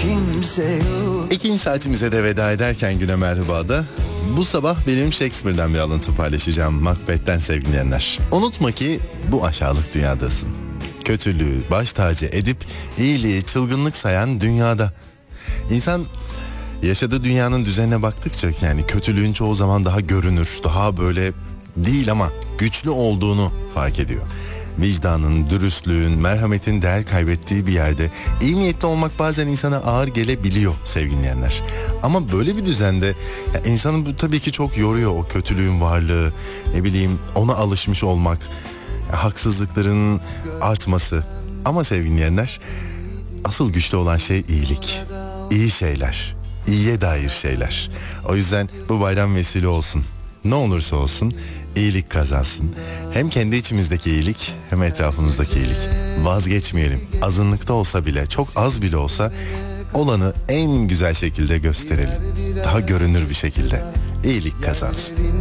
kimse yok. İkinci saatimize de veda ederken güne merhabada bu sabah benim Shakespeare'den bir alıntı paylaşacağım. Macbeth'ten sevgili dinleyenler. Unutma ki bu aşağılık dünyadasın. Kötülüğü baş tacı edip iyiliği çılgınlık sayan dünyada. İnsan yaşadığı dünyanın düzenine baktıkça yani kötülüğün çoğu zaman daha görünür, daha böyle değil ama güçlü olduğunu fark ediyor. Vicdanın, dürüstlüğün, merhametin değer kaybettiği bir yerde iyi niyetli olmak bazen insana ağır gelebiliyor sevgili dinleyenler. Ama böyle bir düzende insanın bu tabii ki çok yoruyor, o kötülüğün varlığı, ne bileyim ona alışmış olmak, haksızlıkların artması. Ama sevgili dinleyenler, asıl güçlü olan şey iyilik, iyi şeyler, iyiye dair şeyler. O yüzden bu bayram vesile olsun. Ne olursa olsun iyilik kazansın. Hem kendi içimizdeki iyilik hem etrafımızdaki iyilik. Vazgeçmeyelim. Azınlıkta olsa bile, çok az bile olsa olanı en güzel şekilde gösterelim. Daha görünür bir şekilde. İyilik kazansın.